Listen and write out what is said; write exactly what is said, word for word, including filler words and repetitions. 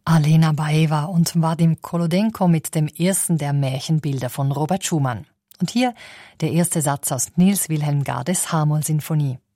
Alena Baeva und Wadim Kolodenko mit dem ersten der Märchenbilder von Robert Schumann. Und hier der erste Satz aus Niels Wilhelm Gades H-Moll-Sinfonie.